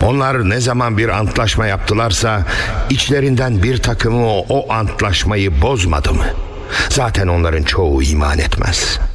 Onlar ne zaman bir antlaşma yaptılarsa içlerinden bir takımı o antlaşmayı bozmadı mı? Zaten onların çoğu iman etmez.